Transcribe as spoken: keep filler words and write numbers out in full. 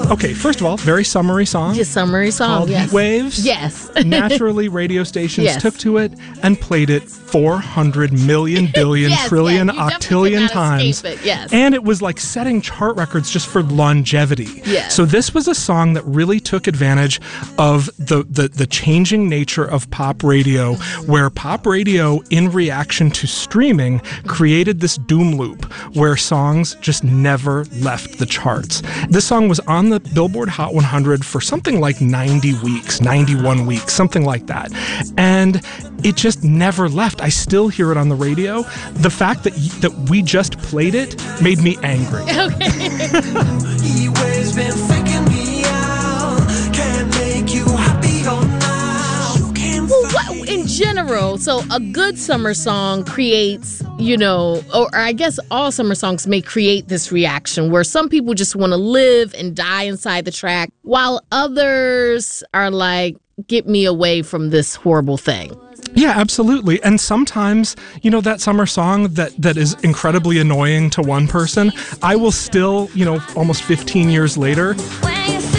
Okay, first of all, very summery song. Just summery song, called yes. Heat Waves. Yes. Naturally, radio stations Yes. took to it and played it four hundred million, billion, Yes, trillion, yes. You definitely octillion could not times. escape it, yes. And it was like setting chart records just for longevity. Yes. So this was a song that really took advantage of the, the, the changing nature of pop radio, where pop radio, in reaction to streaming, created this doom loop where songs just never left the charts. This song was on the Billboard Hot one hundred for something like ninety weeks, ninety-one weeks, something like that. And it just never left. I still hear it on the radio. The fact that y- that we just played it made me angry. He always been faking me out. Can't make you happier now. You can't Well, what, in general, so a good summer song creates, you know, or, or I guess all summer songs may create this reaction where some people just want to live and die inside the track, while others are like, get me away from this horrible thing. Yeah, absolutely. And sometimes, you know, that summer song that, that is incredibly annoying to one person, I will still, you know, almost fifteen years later, When you